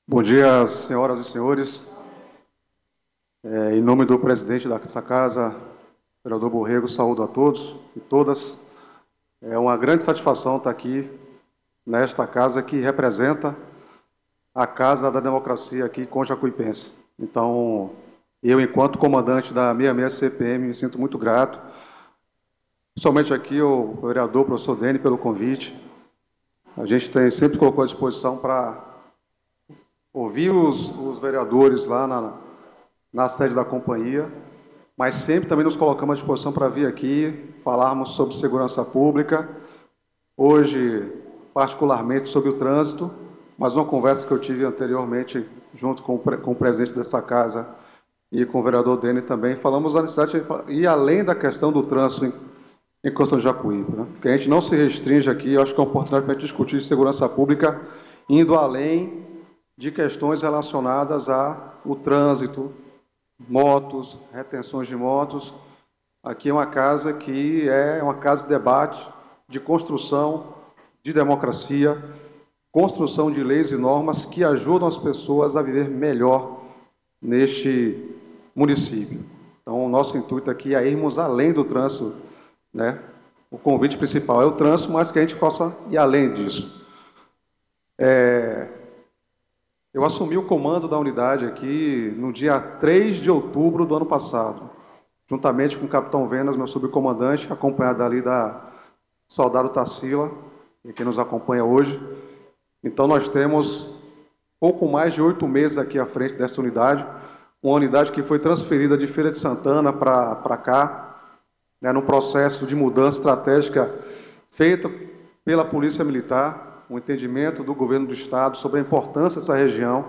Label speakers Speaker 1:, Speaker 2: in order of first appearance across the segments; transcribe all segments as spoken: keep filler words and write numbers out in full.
Speaker 1: Bom dia, senhoras e senhores. É, em nome do presidente dessa casa, vereador Borrego, saúdo a todos e todas. É uma grande satisfação estar aqui nesta casa que representa a Casa da Democracia aqui com Jacuipense. Então, eu, enquanto comandante da sessenta e seis C P M, me sinto muito grato. Somente aqui o vereador, professor Dene, pelo convite. A gente tem, sempre colocou à disposição para ouvir os, os vereadores lá na, na sede da companhia, mas sempre também nos colocamos à disposição para vir aqui, falarmos sobre segurança pública, hoje, particularmente, sobre o trânsito, mas uma conversa que eu tive anteriormente, junto com o, com o presidente dessa casa e com o vereador Dene também, falamos da necessidade de ir além da questão do trânsito em, em Constantino de Jacuípe, né? Porque a gente não se restringe aqui, eu acho que é uma oportunidade para a gente discutir segurança pública, indo além de questões relacionadas ao trânsito, motos, retenções de motos. Aqui é uma casa que é uma casa de debate, de construção, de democracia, construção de leis e normas que ajudam as pessoas a viver melhor neste município. Então, o nosso intuito aqui é irmos além do trânsito, né? O convite principal é o trânsito, mas que a gente possa ir além disso. É... Eu assumi o comando da unidade aqui no dia três de outubro do ano passado, juntamente com o capitão Venas, meu subcomandante, acompanhado ali da soldado Tarsila, que nos acompanha hoje. Então, nós temos pouco mais de oito meses aqui à frente desta unidade, uma unidade que foi transferida de Feira de Santana para cá, né, num processo de mudança estratégica feita pela Polícia Militar, o entendimento do governo do Estado sobre a importância dessa região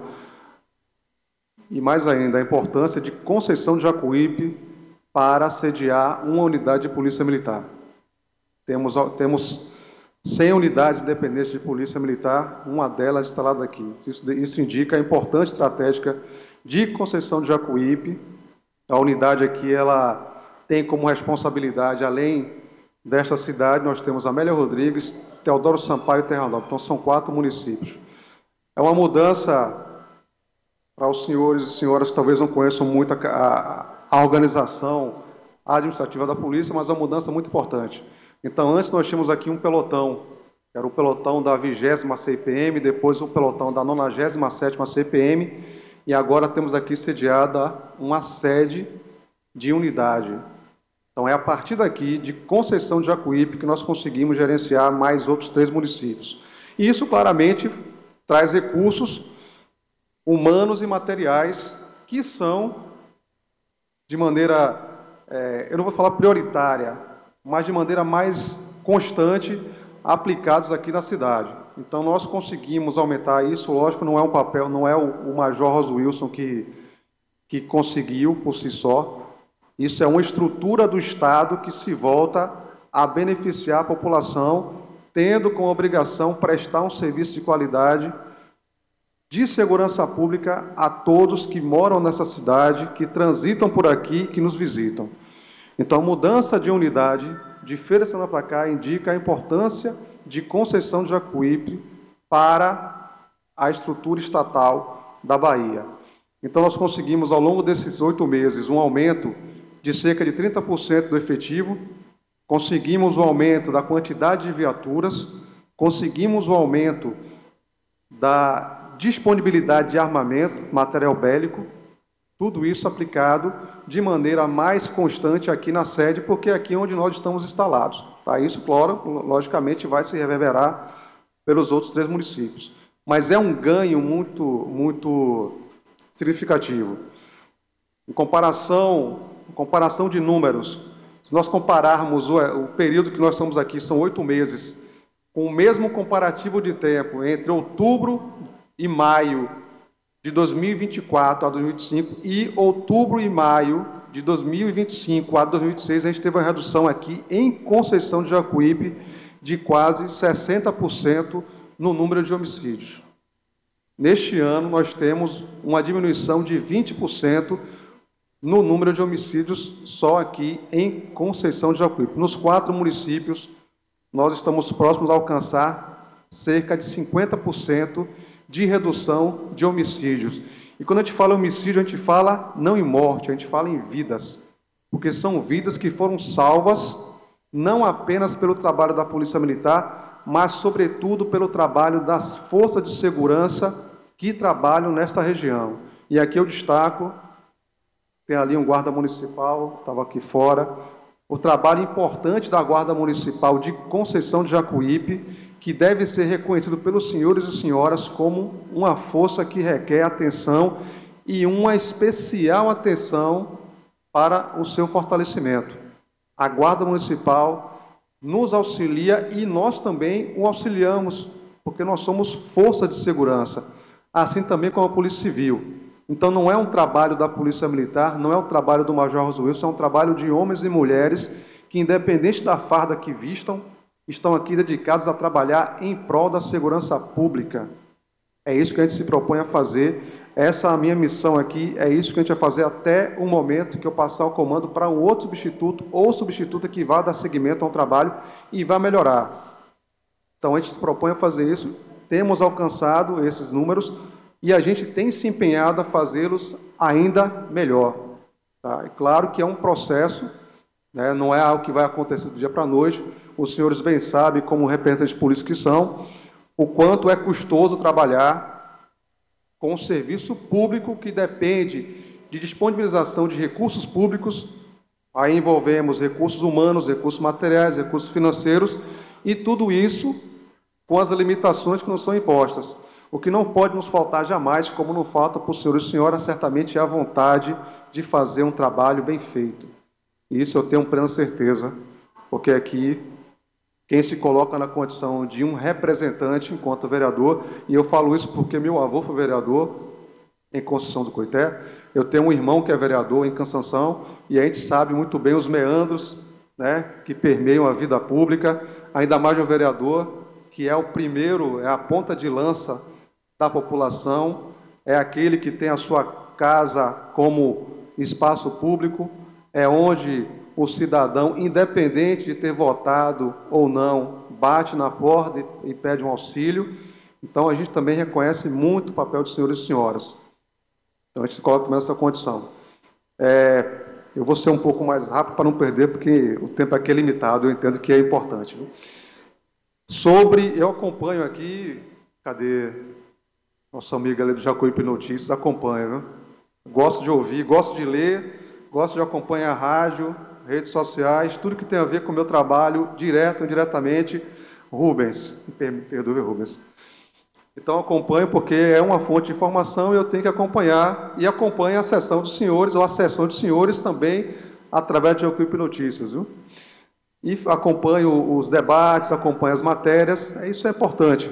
Speaker 1: e, mais ainda, a importância de Conceição de Jacuípe para sediar uma unidade de polícia militar. Temos, temos cem unidades independentes de polícia militar, uma delas instalada aqui. Isso, isso indica a importância estratégica de Conceição de Jacuípe. A unidade aqui, ela tem como responsabilidade, além desta cidade, nós temos Amélia Rodrigues, Teodoro Sampaio e Terra Nova. Então, são quatro municípios. É uma mudança, para os senhores e senhoras que talvez não conheçam muito a, a, a organização administrativa da polícia, mas é uma mudança muito importante. Então, antes nós tínhamos aqui um pelotão, que era o pelotão da vigésima C P M, depois o pelotão da nonagésima sétima C P M, e agora temos aqui sediada uma sede de unidade. Então, é a partir daqui, de Conceição de Jacuípe, que nós conseguimos gerenciar mais outros três municípios. E isso, claramente, traz recursos humanos e materiais que são, de maneira, é, eu não vou falar prioritária, mas de maneira mais constante, aplicados aqui na cidade. Então, nós conseguimos aumentar isso, lógico, não é um papel, não é o, o Major Ross Wilson que, que conseguiu por si só. Isso é uma estrutura do Estado que se volta a beneficiar a população, tendo como obrigação prestar um serviço de qualidade de segurança pública a todos que moram nessa cidade, que transitam por aqui, que nos visitam. Então, a mudança de unidade de Feira de Santana para cá indica a importância de Conceição de Jacuípe para a estrutura estatal da Bahia. Então, nós conseguimos, ao longo desses oito meses, um aumento de cerca de trinta por cento do efetivo, conseguimos o aumento da quantidade de viaturas, conseguimos o aumento da disponibilidade de armamento, material bélico, tudo isso aplicado de maneira mais constante aqui na sede, porque é aqui onde nós estamos instalados. Tá? Isso, claro, logicamente, vai se reverberar pelos outros três municípios. Mas é um ganho muito, muito significativo. Em comparação... Em comparação de números, se nós compararmos o, o período que nós estamos aqui, são oito meses, com o mesmo comparativo de tempo entre outubro e maio de dois mil e vinte e quatro a dois mil e vinte e cinco e outubro e maio de dois mil e vinte e cinco a dois mil e vinte e seis, a gente teve uma redução aqui em Conceição de Jacuípe de quase sessenta por cento no número de homicídios. Neste ano, nós temos uma diminuição de vinte por cento no número de homicídios só aqui em Conceição de Jacuípe. Nos quatro municípios, nós estamos próximos a alcançar cerca de cinquenta por cento de redução de homicídios. E quando a gente fala em homicídio, a gente fala não em morte, a gente fala em vidas, porque são vidas que foram salvas não apenas pelo trabalho da Polícia Militar, mas, sobretudo, pelo trabalho das forças de segurança que trabalham nesta região. E aqui eu destaco, tem ali um guarda municipal, estava aqui fora, o trabalho importante da Guarda Municipal de Conceição de Jacuípe, que deve ser reconhecido pelos senhores e senhoras como uma força que requer atenção e uma especial atenção para o seu fortalecimento. A Guarda Municipal nos auxilia e nós também o auxiliamos, porque nós somos força de segurança, assim também como a Polícia Civil. Então, não é um trabalho da Polícia Militar, não é um trabalho do Major Rosa Wilson, é um trabalho de homens e mulheres que, independente da farda que vistam, estão aqui dedicados a trabalhar em prol da segurança pública. É isso que a gente se propõe a fazer. Essa é a minha missão aqui, é isso que a gente vai fazer até o momento que eu passar o comando para um outro substituto ou substituta que vá dar seguimento ao trabalho e vá melhorar. Então, a gente se propõe a fazer isso, temos alcançado esses números e a gente tem se empenhado a fazê-los ainda melhor. Tá? É claro que é um processo, né? Não é algo que vai acontecer do dia para a noite. Os senhores bem sabem, como representantes políticos que são, o quanto é custoso trabalhar com um serviço público que depende de disponibilização de recursos públicos. Aí envolvemos recursos humanos, recursos materiais, recursos financeiros, e tudo isso com as limitações que nos são impostas. O que não pode nos faltar jamais, como não falta para os senhores e senhoras, certamente é a vontade de fazer um trabalho bem feito. Isso eu tenho plena certeza, porque aqui quem se coloca na condição de um representante enquanto vereador, e eu falo isso porque meu avô foi vereador em Conceição do Coité, eu tenho um irmão que é vereador em Cansanção, e a gente sabe muito bem os meandros, né, que permeiam a vida pública, ainda mais o vereador, que é o primeiro, é a ponta de lança da população, é aquele que tem a sua casa como espaço público, é onde o cidadão, independente de ter votado ou não, bate na porta e pede um auxílio. Então, a gente também reconhece muito o papel dos senhores e senhoras. Então, a gente se coloca também nessa condição. É, eu vou ser um pouco mais rápido para não perder, porque o tempo aqui é limitado, eu entendo que é importante. Viu? Sobre, eu acompanho aqui, cadê nossa amiga ali do Jacuípe Notícias, acompanha, viu? Gosto de ouvir, gosto de ler, gosto de acompanhar a rádio, redes sociais, tudo que tem a ver com o meu trabalho, direto ou indiretamente. Rubens, me perdoe, Rubens. Então, acompanho porque é uma fonte de informação e eu tenho que acompanhar, e acompanho a sessão dos senhores, ou a sessão dos senhores também, através de Jacuípe Notícias, viu? E acompanho os debates, acompanho as matérias, isso é importante.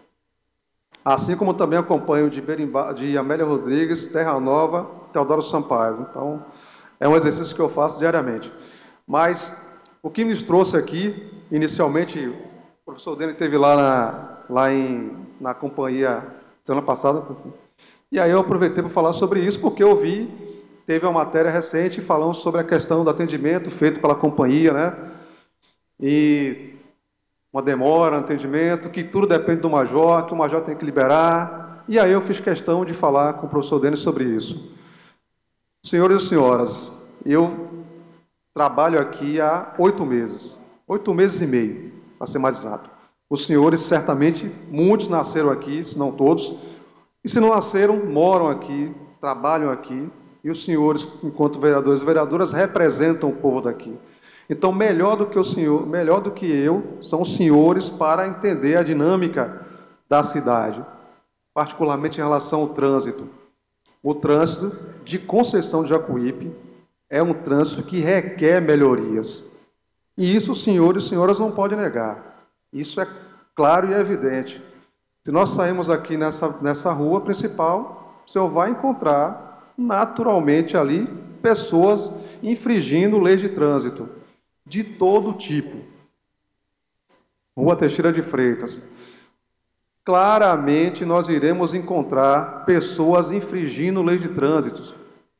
Speaker 1: Assim como também acompanho de, Berimba, de Amélia Rodrigues, Terra Nova, Teodoro Sampaio. Então, é um exercício que eu faço diariamente. Mas o que nos trouxe aqui, inicialmente, o professor Dene esteve lá, na, lá em, na companhia semana passada, e aí eu aproveitei para falar sobre isso, porque eu vi, teve uma matéria recente falando sobre a questão do atendimento feito pela companhia, né? E uma demora no atendimento, que tudo depende do major, que o major tem que liberar. E aí eu fiz questão de falar com o professor Denis sobre isso. Senhores e senhoras, eu trabalho aqui há oito meses, oito meses e meio, para ser mais exato. Os senhores, certamente, muitos nasceram aqui, se não todos, e se não nasceram, moram aqui, trabalham aqui, e os senhores, enquanto vereadores e vereadoras, representam o povo daqui. Então, melhor do que o senhor, melhor do que eu, são os senhores para entender a dinâmica da cidade, particularmente em relação ao trânsito. O trânsito de Conceição de Jacuípe é um trânsito que requer melhorias. E isso os senhores e senhoras não podem negar. Isso é claro e evidente. Se nós sairmos aqui nessa, nessa rua principal, o senhor vai encontrar naturalmente ali pessoas infringindo leis de trânsito de todo tipo. Rua Teixeira de Freitas. Claramente nós iremos encontrar pessoas infringindo lei de trânsito.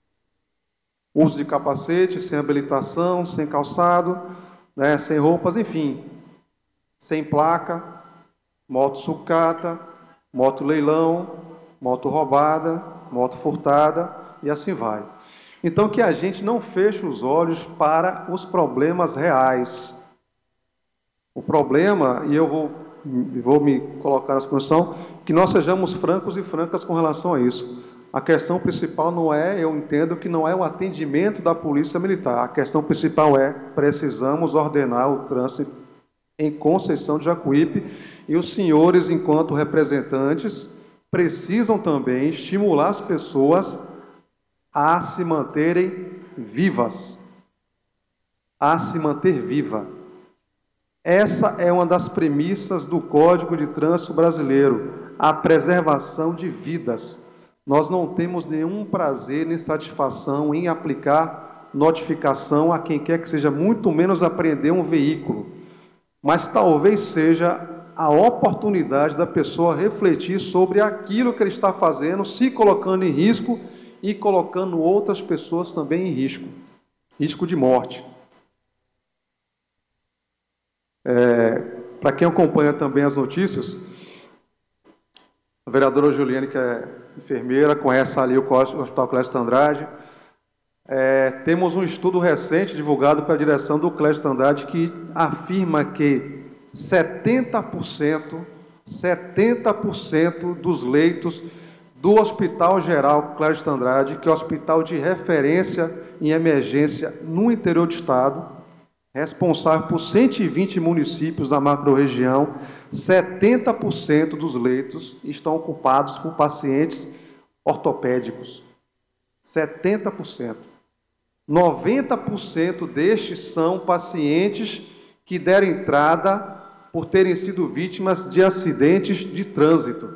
Speaker 1: Uso de capacete, sem habilitação, sem calçado, né, sem roupas, enfim, sem placa. moto sucata, moto leilão, moto roubada, moto furtada e assim vai. Então, que a gente não feche os olhos para os problemas reais. O problema, e eu vou, vou me colocar nessa posição, que nós sejamos francos e francas com relação a isso. A questão principal não é, eu entendo que não é o atendimento da Polícia Militar. A questão principal é, precisamos ordenar o trânsito em Conceição de Jacuípe, e os senhores, enquanto representantes, precisam também estimular as pessoas a se manterem vivas, a se manter viva. Essa é uma das premissas do Código de Trânsito Brasileiro, a preservação de vidas. Nós não temos nenhum prazer nem satisfação em aplicar notificação a quem quer que seja, muito menos apreender um veículo. Mas talvez seja a oportunidade da pessoa refletir sobre aquilo que ele está fazendo, se colocando em risco e colocando outras pessoas também em risco, risco de morte. É, para quem acompanha também as notícias, a vereadora Juliane, que é enfermeira, conhece ali o Hospital Clécio Andrade. É, temos um estudo recente divulgado pela direção do Clécio Andrade que afirma que setenta por cento, setenta por cento dos leitos do Hospital Geral Clécio Andrade, que é o hospital de referência em emergência no interior do estado, responsável por cento e vinte municípios da macro-região, setenta por cento dos leitos estão ocupados por pacientes ortopédicos. setenta por cento. noventa por cento destes são pacientes que deram entrada por terem sido vítimas de acidentes de trânsito.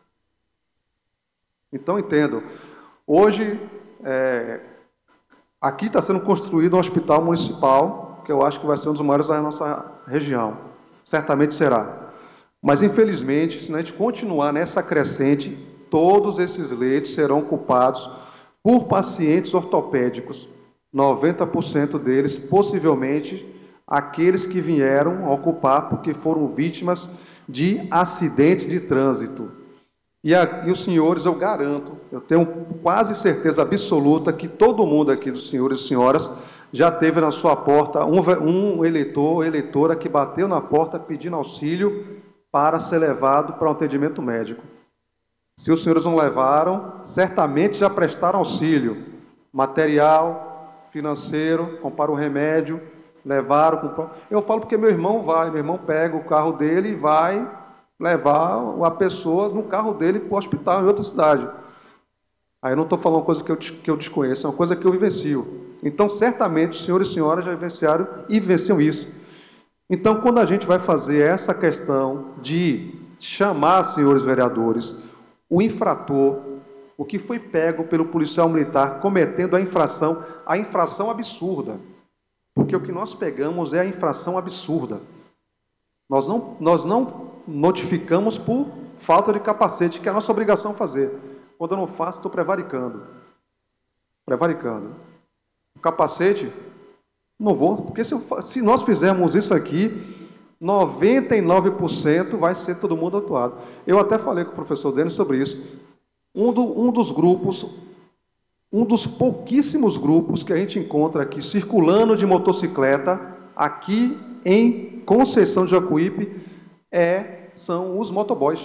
Speaker 1: Então, entendo. Hoje, é, aqui está sendo construído um hospital municipal, que eu acho que vai ser um dos maiores da nossa região. Certamente será. Mas, infelizmente, se a gente continuar nessa crescente, todos esses leitos serão ocupados por pacientes ortopédicos. noventa por cento deles, possivelmente, aqueles que vieram ocupar porque foram vítimas de acidentes de trânsito. E, a, e os senhores, eu garanto, eu tenho quase certeza absoluta que todo mundo aqui, dos senhores e senhoras, já teve na sua porta um, um eleitor ou eleitora que bateu na porta pedindo auxílio para ser levado para um atendimento médico. Se os senhores não levaram, certamente já prestaram auxílio material, financeiro, compraram o remédio, levaram. Compraram. Eu falo porque meu irmão vai, meu irmão pega o carro dele e vai levar a pessoa no carro dele para o hospital em outra cidade. Aí eu não estou falando uma coisa que eu, que eu desconheço, é uma coisa que eu vivencio. Então, certamente, os senhores e senhoras já vivenciaram e vivenciam isso. Então, quando a gente vai fazer essa questão de chamar, senhores vereadores, o infrator, o que foi pego pelo policial militar cometendo a infração, a infração absurda, porque o que nós pegamos é a infração absurda. Nós não, nós não notificamos por falta de capacete, que é a nossa obrigação fazer. Quando eu não faço, estou prevaricando. Prevaricando. O capacete, não vou, porque se, eu, se nós fizermos isso aqui, noventa e nove por cento vai ser todo mundo atuado. Eu até falei com o professor Denis sobre isso. Um, do, um dos grupos, um dos pouquíssimos grupos que a gente encontra aqui circulando de motocicleta, aqui em Conceição de Jacuípe, é, são os motoboys.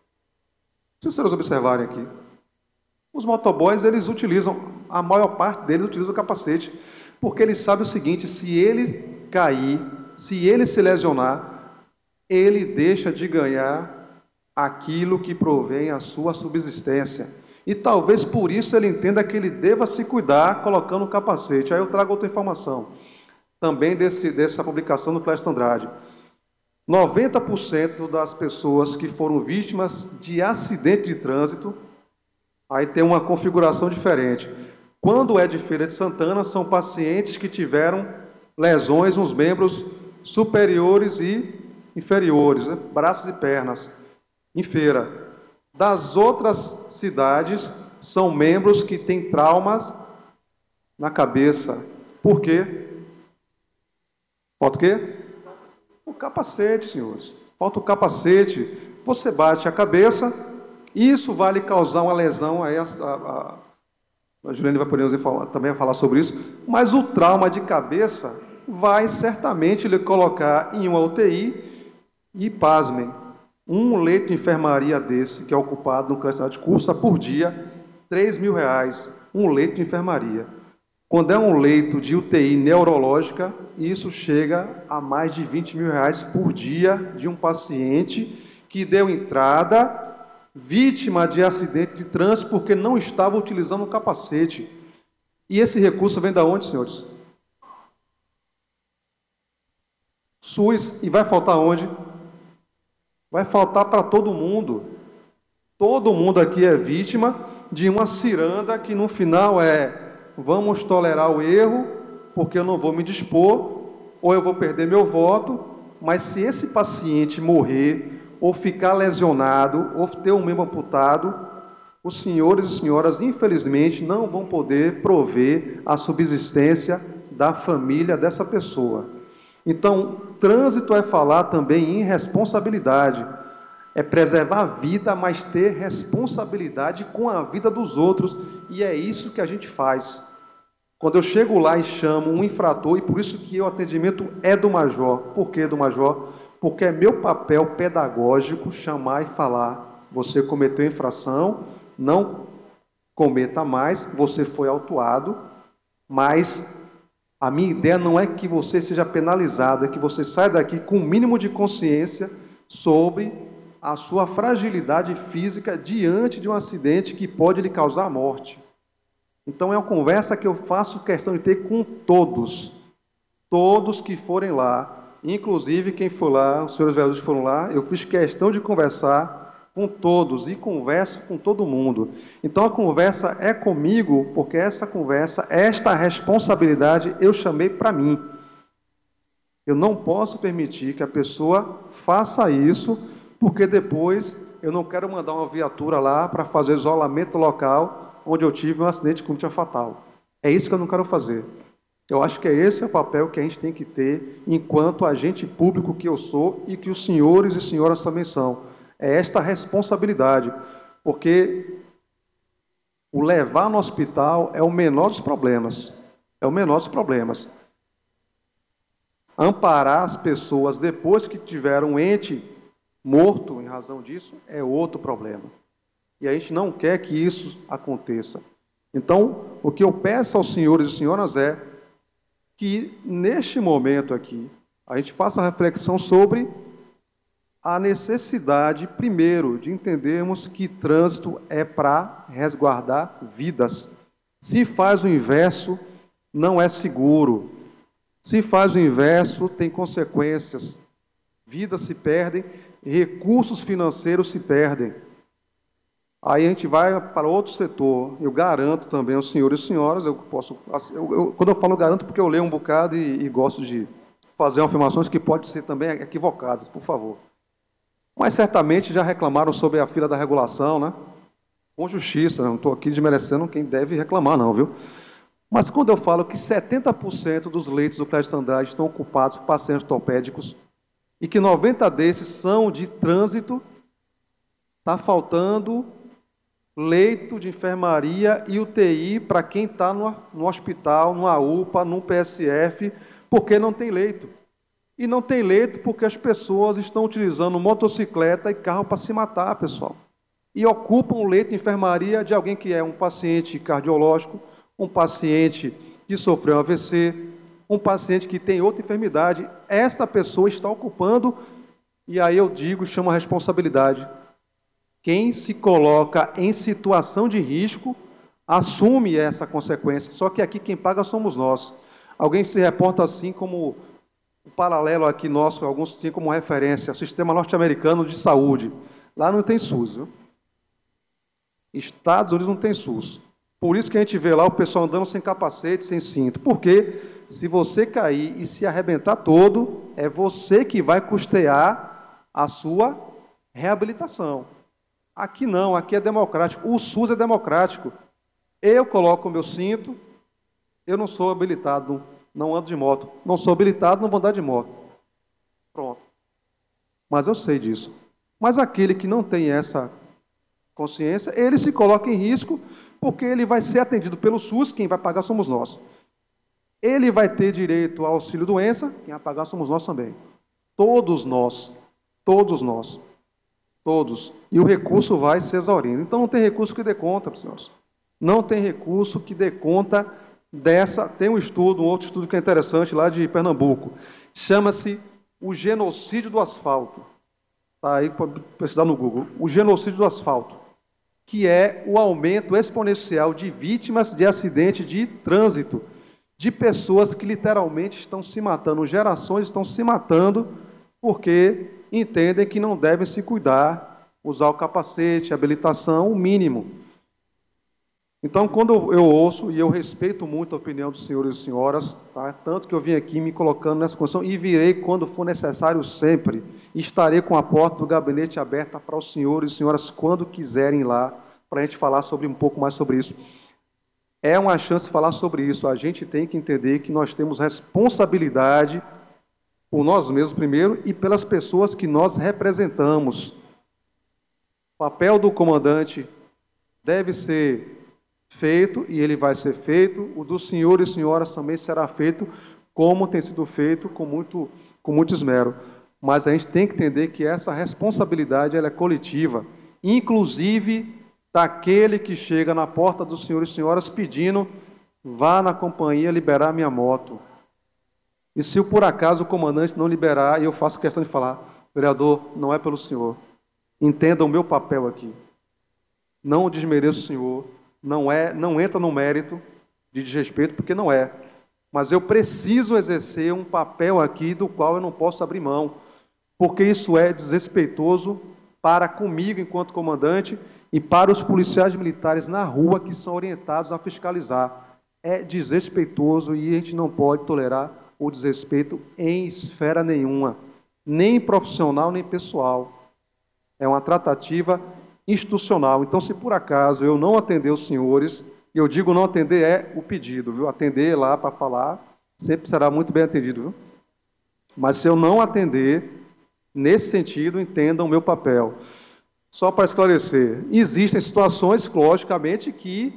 Speaker 1: Se os senhores observarem aqui, os motoboys, eles utilizam, a maior parte deles utiliza o capacete, porque eles sabem o seguinte, se ele cair, se ele se lesionar, ele deixa de ganhar aquilo que provém a sua subsistência. E talvez por isso ele entenda que ele deva se cuidar colocando o capacete. Aí eu trago outra informação, também desse, dessa publicação do Clécio Andrade. noventa por cento das pessoas que foram vítimas de acidente de trânsito, aí tem uma configuração diferente. Quando é de Feira de Santana, são pacientes que tiveram lesões nos membros superiores e inferiores, né? Braços e pernas, em Feira. Das outras cidades, são membros que têm traumas na cabeça. Por quê? Falta o quê? O capacete, senhores. Falta o capacete. você bate a cabeça, isso vai lhe causar uma lesão, aí a, a, a Juliane vai poder também falar sobre isso, mas o trauma de cabeça vai certamente lhe colocar em uma U T I e, pasmem, um leito de enfermaria desse, que é ocupado no candidato de curso, por dia, três mil reais, um leito de enfermaria. Quando é um leito de U T I neurológica, isso chega a mais de vinte mil reais por dia de um paciente que deu entrada, vítima de acidente de trânsito, porque não estava utilizando o capacete. E esse recurso vem da onde, senhores? SUS. E vai faltar onde? Vai faltar para todo mundo. Todo mundo aqui é vítima de uma ciranda que no final é: vamos tolerar o erro, porque eu não vou me dispor, ou eu vou perder meu voto, mas se esse paciente morrer, ou ficar lesionado, ou ter um membro amputado, os senhores e senhoras, infelizmente, não vão poder prover a subsistência da família dessa pessoa. Então, trânsito é falar também em responsabilidade, é preservar a vida, mas ter responsabilidade com a vida dos outros, e é isso que a gente faz. Quando eu chego lá e chamo um infrator, e por isso que o atendimento é do major. Por que do major? Porque é meu papel pedagógico chamar e falar: você cometeu infração, não cometa mais, você foi autuado, mas a minha ideia não é que você seja penalizado, é que você saia daqui com o mínimo de consciência sobre a sua fragilidade física diante de um acidente que pode lhe causar a morte. Então, é uma conversa que eu faço questão de ter com todos, todos que forem lá, inclusive quem for lá, os senhores vereadores que foram lá, eu fiz questão de conversar com todos e converso com todo mundo. Então, a conversa é comigo, porque essa conversa, esta responsabilidade, eu chamei para mim. Eu não posso permitir que a pessoa faça isso, porque depois eu não quero mandar uma viatura lá para fazer isolamento local, onde eu tive um acidente com vítima fatal. É isso que eu não quero fazer. Eu acho que é esse o papel que a gente tem que ter enquanto agente público que eu sou e que os senhores e senhoras também são. É esta responsabilidade, porque o levar no hospital é o menor dos problemas. É o menor dos problemas. Amparar as pessoas depois que tiveram um ente morto em razão disso é outro problema. E a gente não quer que isso aconteça. Então, o que eu peço aos senhores e senhoras é que, neste momento aqui, a gente faça a reflexão sobre a necessidade, primeiro, de entendermos que trânsito é para resguardar vidas. Se faz o inverso, não é seguro. Se faz o inverso, tem consequências. Vidas se perdem, recursos financeiros se perdem. Aí a gente vai para outro setor. Eu garanto também aos senhores e senhoras, eu posso, eu, eu, quando eu falo garanto, porque eu leio um bocado e, e gosto de fazer afirmações que podem ser também equivocadas, por favor. Mas certamente já reclamaram sobre a fila da regulação, né? Com justiça, não estou aqui desmerecendo quem deve reclamar, não, viu? Mas quando eu falo que setenta por cento dos leitos do Clédito Andrade estão ocupados por pacientes ortopédicos e que noventa desses são de trânsito, está faltando leito de enfermaria e U T I para quem está no, no hospital, numa U P A, num P S F, porque não tem leito. E não tem leito porque as pessoas estão utilizando motocicleta e carro para se matar, pessoal. E ocupam o leito de enfermaria de alguém que é um paciente cardiológico, um paciente que sofreu um A V C, um paciente que tem outra enfermidade. Essa pessoa está ocupando, e aí eu digo, chamo a responsabilidade. Quem se coloca em situação de risco assume essa consequência. Só que aqui quem paga somos nós. Alguém se reporta assim como o paralelo aqui nosso, alguns têm como referência, o sistema norte-americano de saúde. Lá não tem SUS, viu? Estados Unidos não tem SUS. Por isso que a gente vê lá o pessoal andando sem capacete, sem cinto. Porque se você cair e se arrebentar todo, é você que vai custear a sua reabilitação. Aqui não, aqui é democrático. O SUS é democrático. Eu coloco o meu cinto, eu não sou habilitado, não ando de moto. Não sou habilitado, não vou andar de moto. Pronto. Mas eu sei disso. Mas aquele que não tem essa consciência, ele se coloca em risco, porque ele vai ser atendido pelo SUS, quem vai pagar somos nós. Ele vai ter direito ao auxílio-doença, quem vai pagar somos nós também. Todos nós, todos nós, todos. E o recurso vai se exaurindo. Então não tem recurso que dê conta, senhores. Não tem recurso que dê conta dessa... Tem um estudo, um outro estudo que é interessante, lá de Pernambuco. Chama-se o genocídio do asfalto. Está aí para pesquisar no Google. O genocídio do asfalto, que é o aumento exponencial de vítimas de acidente de trânsito, de pessoas que literalmente estão se matando, gerações estão se matando porque entendem que não devem se cuidar, usar o capacete, a habilitação, o mínimo. Então, quando eu ouço, e eu respeito muito a opinião dos senhores e senhoras, tá? Tanto que eu vim aqui me colocando nessa condição, e virei, quando for necessário, sempre. Estarei com a porta do gabinete aberta para os senhores e senhoras, quando quiserem ir lá, para a gente falar sobre, um pouco mais sobre isso. É uma chance de falar sobre isso. A gente tem que entender que nós temos responsabilidade por nós mesmos primeiro e pelas pessoas que nós representamos. O papel do comandante deve ser feito, e ele vai ser feito, o dos senhores e senhoras também será feito, como tem sido feito, com muito, com muito esmero. Mas a gente tem que entender que essa responsabilidade ela é coletiva, inclusive daquele que chega na porta dos senhores e senhoras pedindo, vá na companhia liberar minha moto. E se por acaso o comandante não liberar, e eu faço questão de falar, vereador, não é pelo senhor, entenda o meu papel aqui. Não desmereço o senhor, Não, é, não entra no mérito de desrespeito, porque não é. Mas eu preciso exercer um papel aqui do qual eu não posso abrir mão, porque isso é desrespeitoso para comigo, enquanto comandante, e para os policiais militares na rua que são orientados a fiscalizar. É desrespeitoso e a gente não pode tolerar o desrespeito em esfera nenhuma, nem profissional, nem pessoal. É uma tratativa institucional. Então, se por acaso eu não atender os senhores, e eu digo não atender é o pedido, viu? Atender lá para falar, sempre será muito bem atendido, viu? Mas se eu não atender, nesse sentido, entendam o meu papel. Só para esclarecer, existem situações, logicamente, que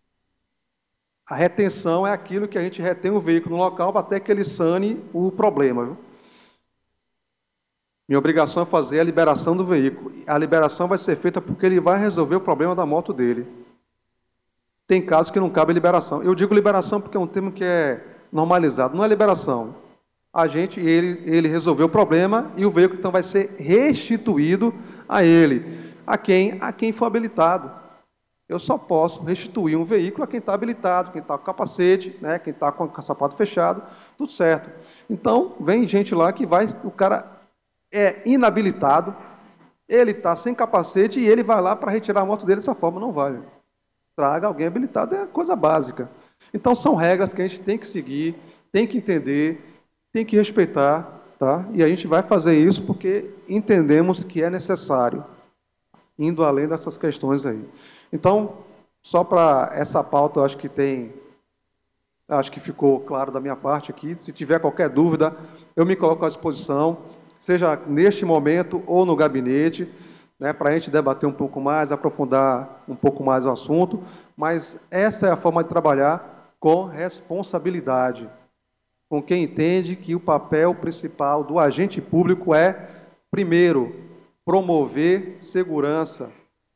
Speaker 1: a retenção é aquilo que a gente retém o veículo no local até que ele sane o problema, viu? Minha obrigação é fazer a liberação do veículo. A liberação vai ser feita porque ele vai resolver o problema da moto dele. Tem casos que não cabe liberação. Eu digo liberação porque é um termo que é normalizado. Não é liberação. A gente, ele, ele resolveu o problema e o veículo então vai ser restituído a ele. A quem? A quem for habilitado. Eu só posso restituir um veículo a quem está habilitado, quem está com capacete, né, quem está com o sapato fechado, tudo certo. Então, vem gente lá que vai, o cara é inabilitado, ele está sem capacete e ele vai lá para retirar a moto dele dessa forma. Não vai. Traga alguém habilitado, é coisa básica. Então, são regras que a gente tem que seguir, tem que entender, tem que respeitar, tá? E a gente vai fazer isso porque entendemos que é necessário, indo além dessas questões aí. Então, só para essa pauta, eu acho que tem, acho que ficou claro da minha parte aqui. Se tiver qualquer dúvida, eu me coloco à disposição, seja neste momento ou no gabinete, né, para a gente debater um pouco mais, aprofundar um pouco mais o assunto, mas essa é a forma de trabalhar com responsabilidade, com quem entende que o papel principal do agente público é, primeiro, promover segurança,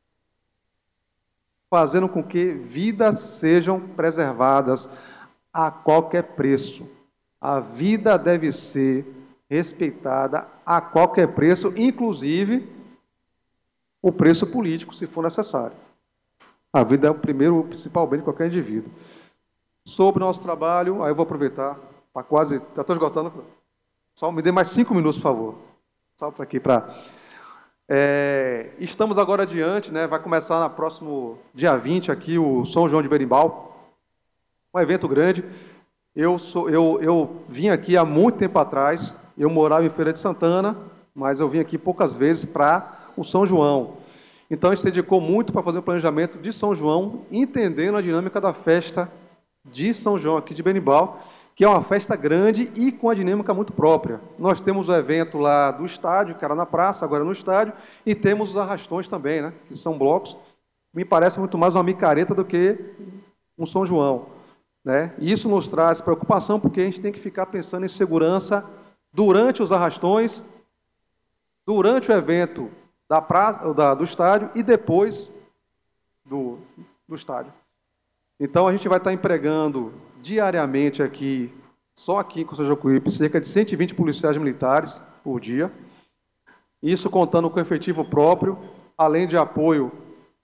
Speaker 1: fazendo com que vidas sejam preservadas a qualquer preço. A vida deve ser respeitada a qualquer preço, inclusive o preço político, se for necessário. A vida é o primeiro, o principal bem de qualquer indivíduo. Sobre o nosso trabalho, aí eu vou aproveitar, está quase, já estou esgotando, só me dê mais cinco minutos, por favor. Só para aqui, para... É, estamos agora adiante, né, vai começar no próximo dia vinte aqui o São João de Berimbau, um evento grande. Eu, sou, eu, eu vim aqui há muito tempo atrás, eu morava em Feira de Santana, mas eu vim aqui poucas vezes para o São João. Então, a gente se dedicou muito para fazer o planejamento de São João, entendendo a dinâmica da festa de São João aqui de Berimbau, que é uma festa grande e com a dinâmica muito própria. Nós temos o evento lá do estádio, que era na praça, agora no estádio, e temos os arrastões também, né, que são blocos. Me parece muito mais uma micareta do que um São João, né? E isso nos traz preocupação, porque a gente tem que ficar pensando em segurança durante os arrastões, durante o evento da praça, da, do estádio e depois do, do estádio. Então, a gente vai estar empregando diariamente aqui, só aqui em Conselho de Jacuípe, cerca de cento e vinte policiais militares por dia, isso contando com efetivo próprio, além de apoio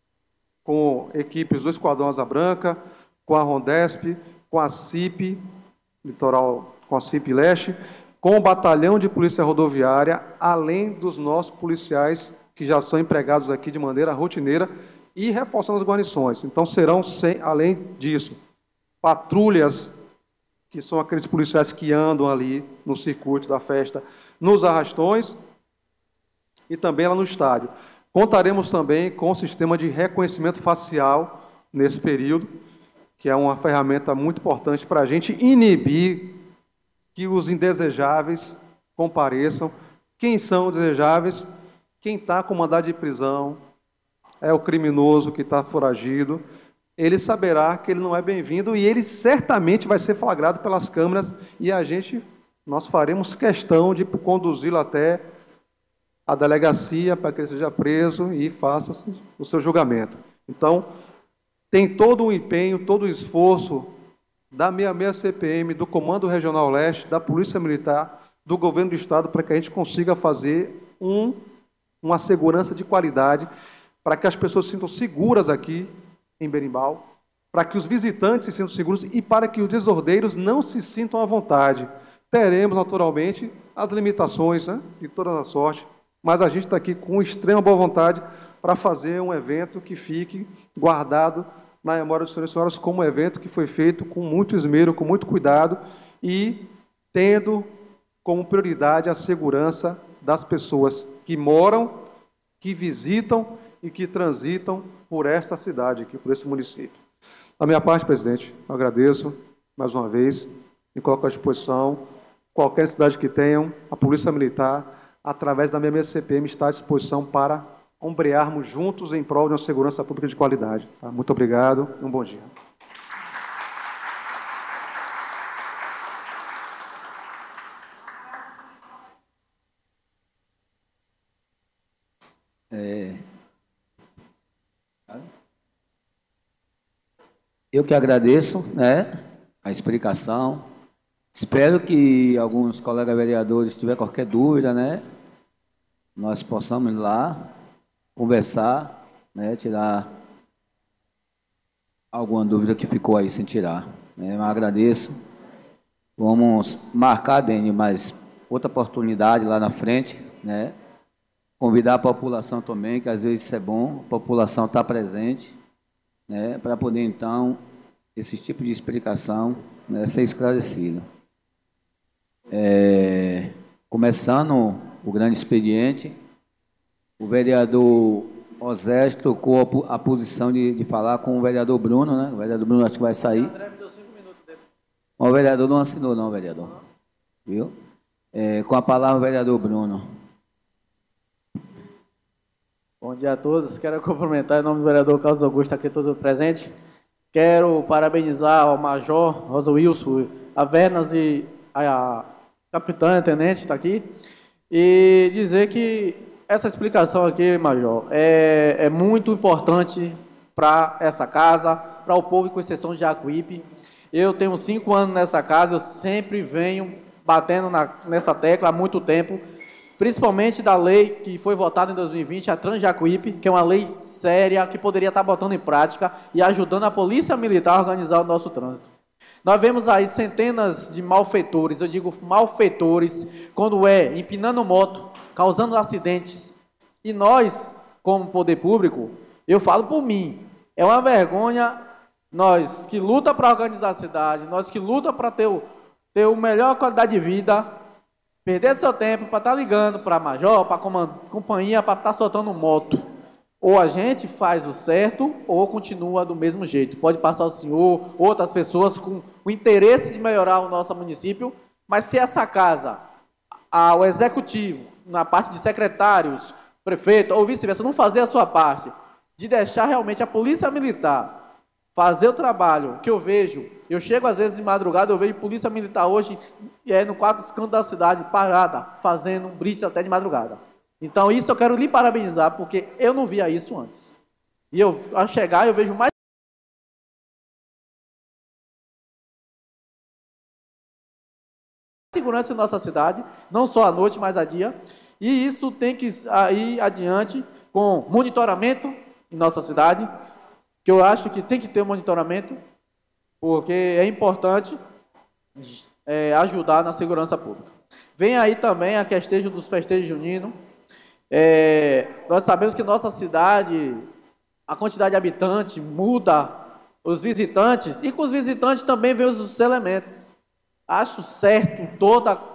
Speaker 1: com equipes do Esquadrão Asa Branca, com a Rondesp, com a C I P, Litoral, com a C I P Leste, com o Batalhão de Polícia Rodoviária, além dos nossos policiais que já são empregados aqui de maneira rotineira e reforçando as guarnições. Então, serão, sem, além disso, patrulhas, que são aqueles policiais que andam ali no circuito da festa, nos arrastões e também lá no estádio. Contaremos também com o sistema de reconhecimento facial nesse período, que é uma ferramenta muito importante para a gente inibir que os indesejáveis compareçam. Quem são os desejáveis? Quem está com mandado de prisão, é o criminoso que está foragido, ele saberá que ele não é bem-vindo e ele certamente vai ser flagrado pelas câmeras e a gente, nós faremos questão de conduzi-lo até a delegacia para que ele seja preso e faça o seu julgamento. Então, tem todo o empenho, todo o esforço da sessenta e seis C P M, do Comando Regional Leste, da Polícia Militar, do Governo do Estado, para que a gente consiga fazer um, uma segurança de qualidade, para que as pessoas se sintam seguras aqui em Berimbau, para que os visitantes se sintam seguros e para que os desordeiros não se sintam à vontade. Teremos, naturalmente, as limitações, né, de toda a sorte, mas a gente está aqui com extrema boa vontade para fazer um evento que fique guardado na memória dos senhores e senhoras como um evento que foi feito com muito esmero, com muito cuidado e tendo como prioridade a segurança das pessoas que moram, que visitam e que transitam por esta cidade aqui, por esse município. Da minha parte, presidente, eu agradeço mais uma vez e coloco à disposição qualquer necessidade que tenham, a Polícia Militar, através da sessenta e seis C P M, está à disposição para ombrearmos juntos em prol de uma segurança pública de qualidade. Tá? Muito obrigado e um bom dia.
Speaker 2: É... Eu que agradeço, né, a explicação. Espero que alguns colegas vereadores, se tiver qualquer dúvida, né, nós possamos ir lá conversar, né, tirar alguma dúvida que ficou aí sem tirar. Né, eu agradeço. Vamos marcar, Dênio, mais outra oportunidade lá na frente, né? Convidar a população também, que às vezes isso é bom, a população está presente, né, para poder, então, esse tipo de explicação, né, ser esclarecido. É, começando o grande expediente, o vereador Osés trocou a, a posição de, de falar com o vereador Bruno, né? O vereador Bruno acho que vai sair. O André me deu cinco minutos dele. O vereador não assinou, não, vereador. Não. Viu? É, com a palavra, o vereador Bruno.
Speaker 3: Bom dia a todos. Quero cumprimentar em nome do vereador Carlos Augusto, aqui todos presentes. Quero parabenizar ao Major Rosa Wilson, a Vernas e a capitã, a tenente, está aqui, e dizer que essa explicação aqui, Major, é, é muito importante para essa casa, para o povo, com exceção de Jacuípe. Eu tenho cinco anos nessa casa, eu sempre venho batendo na, nessa tecla há muito tempo, principalmente da lei que foi votada em dois mil e vinte, a Transjacuípe, que é uma lei séria, que poderia estar botando em prática e ajudando a Polícia Militar a organizar o nosso trânsito. Nós vemos aí centenas de malfeitores, eu digo malfeitores, quando é empinando moto, causando acidentes. E nós, como poder público, eu falo por mim, é uma vergonha nós que luta para organizar a cidade, nós que luta para ter o, ter o melhor qualidade de vida, perder seu tempo para estar ligando para Major, para a companhia, para estar soltando moto. Ou a gente faz o certo, ou continua do mesmo jeito. Pode passar o senhor, outras pessoas com o interesse de melhorar o nosso município, mas se essa casa, a, o executivo, na parte de secretários, prefeito, ou vice-versa, não fazer a sua parte, de deixar realmente a polícia militar fazer o trabalho que eu vejo, eu chego às vezes de madrugada, eu vejo polícia militar hoje, é, no quatro cantos da cidade, parada, fazendo um blitz até de madrugada. Então isso eu quero lhe parabenizar, porque eu não via isso antes. E eu, ao chegar, eu vejo mais segurança em nossa cidade, não só à noite, mas a dia. E isso tem que ir adiante com monitoramento em nossa cidade, que eu acho que tem que ter um monitoramento, porque é importante é, ajudar na segurança pública. Vem aí também a questão dos festejos juninos. É, nós sabemos que nossa cidade, a quantidade de habitantes muda, os visitantes, e com os visitantes também vem os elementos. Acho certo todo o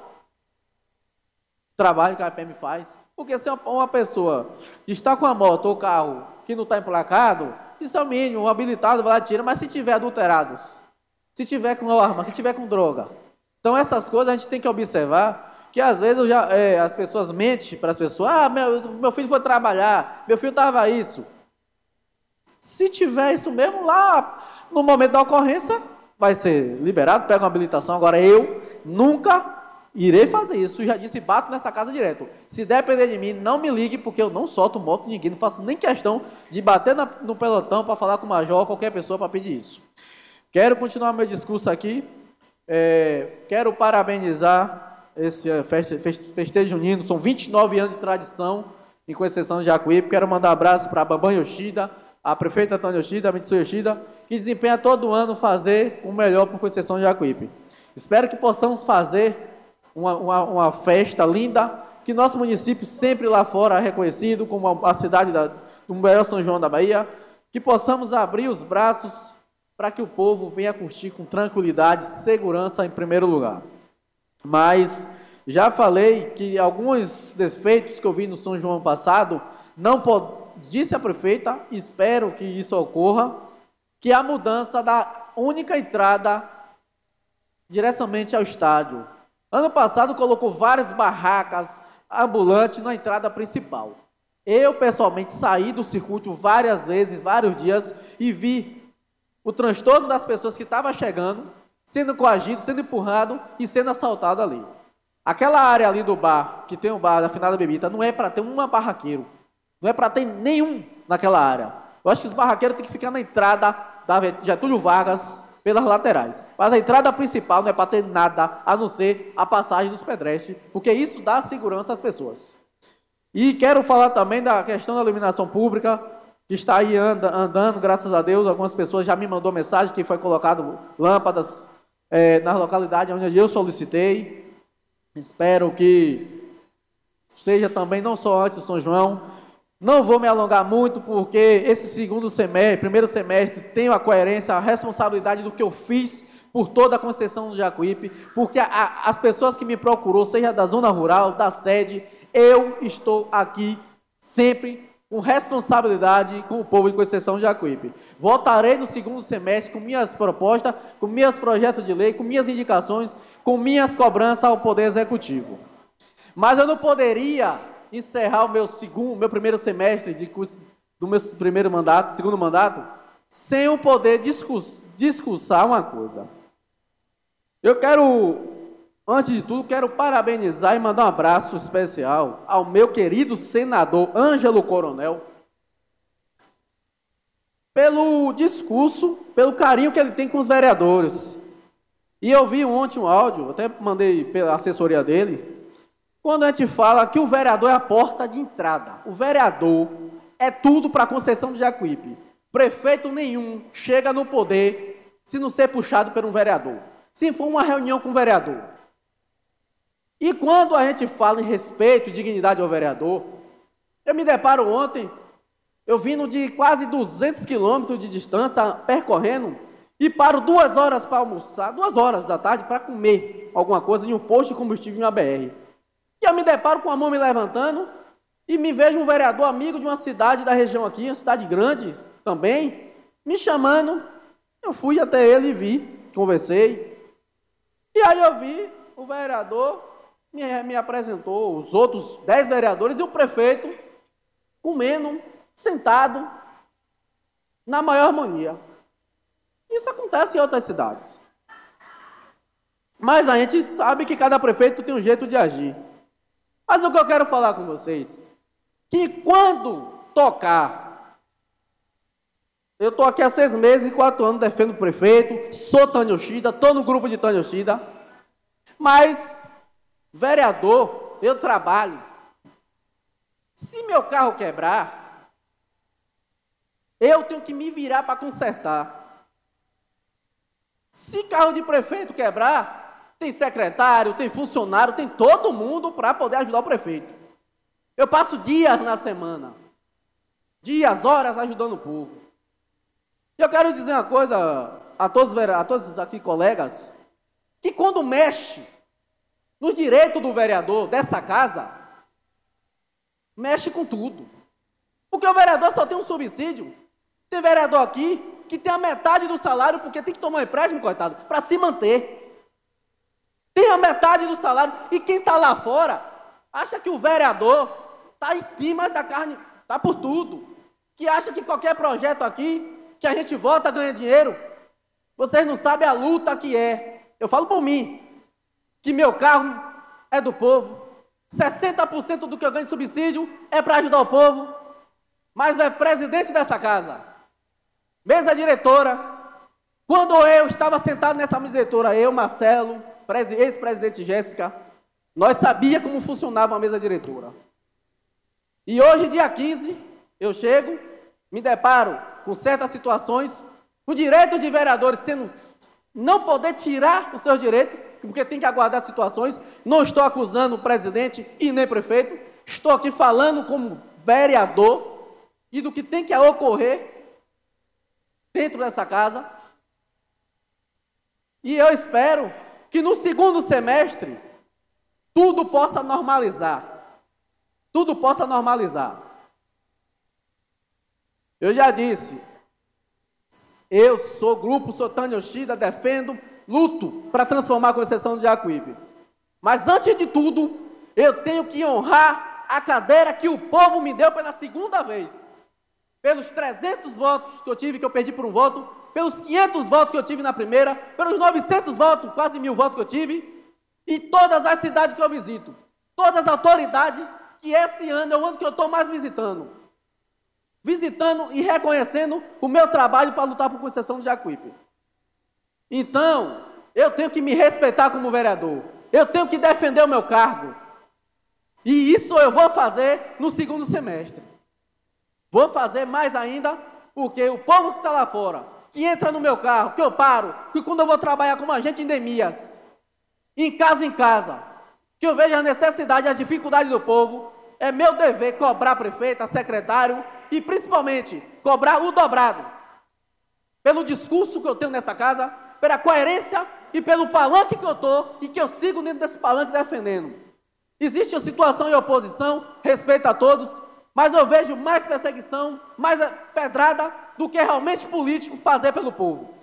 Speaker 3: trabalho que a P M faz, porque se uma pessoa que está com a moto ou carro que não está emplacado, isso é o mínimo, o habilitado vai lá e tira, mas se tiver adulterados, se tiver com arma, se tiver com droga. Então essas coisas a gente tem que observar, que às vezes eu já, é, as pessoas mentem para as pessoas, ah, meu, meu filho foi trabalhar, meu filho estava isso. Se tiver isso mesmo lá, no momento da ocorrência, vai ser liberado, pega uma habilitação. Agora eu nunca irei fazer isso, eu já disse, bato nessa casa direto. Se depender de mim, não me ligue, porque eu não solto moto de ninguém, não faço nem questão de bater na, no pelotão para falar com o major ou qualquer pessoa para pedir isso. Quero continuar meu discurso aqui, é, quero parabenizar esse é, feste, feste, festejo junino, são vinte e nove anos de tradição em Conceição de Jacuípe. Quero mandar um abraço para a Bambam Yoshida, a prefeita Antônia Yoshida, a Mitsu Yoshida, que desempenha todo ano fazer o melhor para Conceição de Jacuípe. Espero que possamos fazer Uma, uma, uma festa linda, que nosso município sempre lá fora é reconhecido como a, a cidade da, do melhor São João da Bahia, que possamos abrir os braços para que o povo venha curtir com tranquilidade, segurança em primeiro lugar. Mas já falei que alguns defeitos que eu vi no São João passado, não pode, disse a prefeita, espero que isso ocorra, que a mudança da única entrada diretamente ao estádio. Ano passado colocou várias barracas ambulantes na entrada principal. Eu, pessoalmente, saí do circuito várias vezes, vários dias, e vi o transtorno das pessoas que estavam chegando, sendo coagido, sendo empurrado e sendo assaltado ali. Aquela área ali do bar, que tem um bar da Finada Bebida, não é para ter um barraqueiro, não é para ter nenhum naquela área. Eu acho que os barraqueiros têm que ficar na entrada da Getúlio Vargas, pelas laterais. Mas a entrada principal não é para ter nada, a não ser a passagem dos pedestres, porque isso dá segurança às pessoas. E quero falar também da questão da iluminação pública, que está aí anda, andando, graças a Deus. Algumas pessoas já me mandou mensagem que foi colocado lâmpadas é, na localidade onde eu solicitei. Espero que seja também, não só antes do São João. Não vou me alongar muito, porque esse segundo semestre, primeiro semestre, tenho a coerência, a responsabilidade do que eu fiz por toda a Conceição do Jacuípe, porque a, a, as pessoas que me procurou, seja da zona rural, da sede, eu estou aqui sempre com responsabilidade com o povo de Conceição do Jacuípe. Voltarei no segundo semestre com minhas propostas, com meus projetos de lei, com minhas indicações, com minhas cobranças ao Poder Executivo. Mas eu não poderia encerrar o meu segundo, meu primeiro semestre de curso, do meu primeiro mandato, segundo mandato, sem eu poder discurs, discursar uma coisa. Eu quero, antes de tudo, quero parabenizar e mandar um abraço especial ao meu querido senador Ângelo Coronel, pelo discurso, pelo carinho que ele tem com os vereadores. E eu vi ontem um áudio, até mandei pela assessoria dele, quando a gente fala que o vereador é a porta de entrada. O vereador é tudo para a Conceição do Jacuípe. Prefeito nenhum chega no poder se não ser puxado por um vereador. Se for uma reunião com o vereador. E quando a gente fala em respeito e dignidade ao vereador, eu me deparo ontem, eu vindo de quase duzentos quilômetros de distância, percorrendo, e paro duas horas para almoçar, duas horas da tarde para comer alguma coisa em um posto de combustível em uma B R. E eu me deparo com a mão me levantando, e me vejo um vereador amigo de uma cidade da região aqui, uma cidade grande também, me chamando. Eu fui até ele e vi, conversei. E aí eu vi o vereador, me, me apresentou os outros dez vereadores e o prefeito comendo, sentado, na maior harmonia. Isso acontece em outras cidades. Mas a gente sabe que cada prefeito tem um jeito de agir. Mas o que eu quero falar com vocês, que quando tocar, eu estou aqui há seis meses e quatro anos defendo o prefeito, sou Tânio Yoshida, estou no grupo de Tânio Yoshida, mas, vereador, eu trabalho. Se meu carro quebrar, eu tenho que me virar para consertar. Se carro de prefeito quebrar, tem secretário, tem funcionário, tem todo mundo para poder ajudar o prefeito. Eu passo dias na semana, dias, horas ajudando o povo. E eu quero dizer uma coisa a todos, a todos aqui colegas, que quando mexe nos direitos do vereador dessa casa, mexe com tudo. Porque o vereador só tem um subsídio. Tem vereador aqui que tem a metade do salário porque tem que tomar um empréstimo, coitado, para se manter. Tem a metade do salário. E quem está lá fora acha que o vereador está em cima da carne, está por tudo. Que acha que qualquer projeto aqui, que a gente vota, ganha dinheiro. Vocês não sabem a luta que é. Eu falo por mim, que meu carro é do povo. sessenta por cento do que eu ganho de subsídio é para ajudar o povo. Mas é presidente dessa casa, mesa diretora. Quando eu estava sentado nessa mesa diretora, eu, Marcelo, ex-presidente Jéssica, nós sabíamos como funcionava a mesa diretora. E hoje, dia quinze, eu chego, me deparo com certas situações, o direito de vereadores sendo, não poder tirar os seus direitos, porque tem que aguardar situações. Não estou acusando o presidente e nem prefeito, estou aqui falando como vereador e do que tem que ocorrer dentro dessa casa. E eu espero que no segundo semestre tudo possa normalizar. Tudo possa normalizar. Eu já disse, eu sou grupo, sou Tânio Yoshida, defendo, luto para transformar a concessão de Jacuípe. Mas antes de tudo, eu tenho que honrar a cadeira que o povo me deu pela segunda vez. Pelos trezentos votos que eu tive, que eu perdi por um voto, pelos quinhentos votos que eu tive na primeira, pelos novecentos votos, quase mil votos que eu tive, e todas as cidades que eu visito, todas as autoridades, que esse ano é o ano que eu estou mais visitando. Visitando e reconhecendo o meu trabalho para lutar por concessão de Jacuípe. Então, eu tenho que me respeitar como vereador. Eu tenho que defender o meu cargo. E isso eu vou fazer no segundo semestre. Vou fazer mais ainda, porque o povo que está lá fora, que entra no meu carro, que eu paro, que quando eu vou trabalhar como agente em Endemias, em casa em casa, que eu vejo a necessidade e a dificuldade do povo, é meu dever cobrar prefeito, secretário e principalmente cobrar o dobrado. Pelo discurso que eu tenho nessa casa, pela coerência e pelo palanque que eu estou e que eu sigo dentro desse palanque defendendo. Existe a situação em oposição, respeito a todos, mas eu vejo mais perseguição, mais pedrada do que realmente político fazer pelo povo.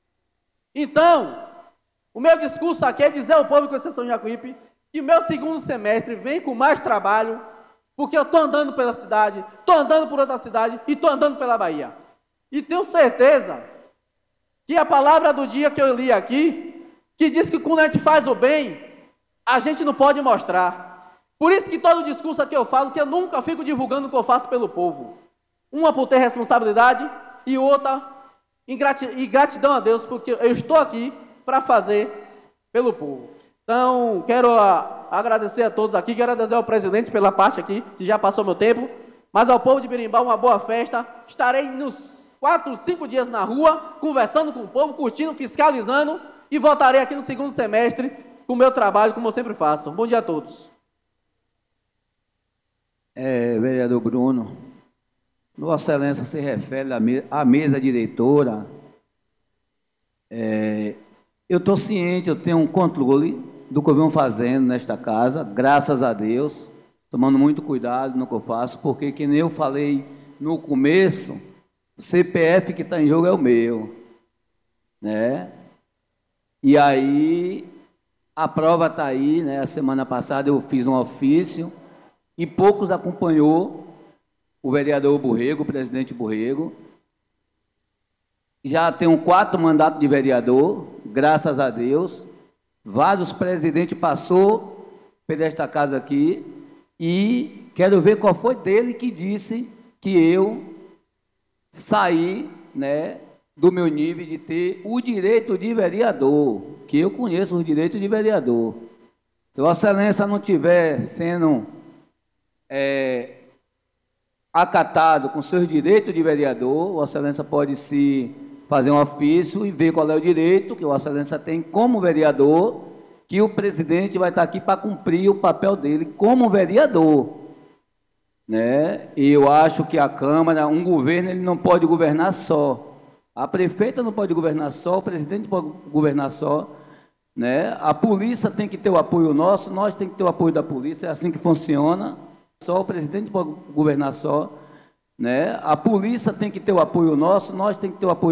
Speaker 3: Então, o meu discurso aqui é dizer ao povo, com exceção de Jacuípe, que o meu segundo semestre vem com mais trabalho, porque eu estou andando pela cidade, estou andando por outra cidade e estou andando pela Bahia. E tenho certeza que a palavra do dia que eu li aqui, que diz que quando a gente faz o bem, a gente não pode mostrar. Por isso que todo discurso aqui eu falo que eu nunca fico divulgando o que eu faço pelo povo. Uma por ter responsabilidade e outra em gratidão a Deus, porque eu estou aqui para fazer pelo povo. Então, quero a, agradecer a todos aqui, quero agradecer ao presidente pela parte aqui, que já passou meu tempo, mas ao povo de Berimbau uma boa festa. Estarei nos quatro, cinco dias na rua, conversando com o povo, curtindo, fiscalizando, e voltarei aqui no segundo semestre com o meu trabalho, como eu sempre faço. Bom dia a todos.
Speaker 2: É, vereador Bruno, Vossa Excelência se refere à, me à mesa diretora. É, eu estou ciente, eu tenho um controle do que eu venho fazendo nesta casa, graças a Deus. tomando muito cuidado no que eu faço, porque, que nem eu falei no começo, o C P F que está em jogo é o meu, né? E aí, a prova está aí, né? A semana passada eu fiz um ofício e poucos acompanhou o vereador Borrego, o presidente Borrego. Já tenho quatro mandatos de vereador, graças a Deus. Vários presidentes passou por esta casa aqui e quero ver qual foi dele que disse que eu saí, né, do meu nível de ter o direito de vereador, que eu conheço o direito de vereador. Se Vossa Excelência não estiver sendo é, acatado com seus direitos de vereador, Vossa Excelência pode se fazer um ofício e ver qual é o direito que Vossa Excelência tem como vereador, que o presidente vai estar aqui para cumprir o papel dele como vereador. Né? E eu acho que a Câmara, um governo, ele não pode governar só. A prefeita não pode governar só, o presidente não pode governar só. Né? A polícia tem que ter o apoio nosso, nós temos que ter o apoio da polícia, é assim que funciona. Só o presidente pode governar só. Né? A polícia tem que ter o apoio nosso, nós temos que ter o apoio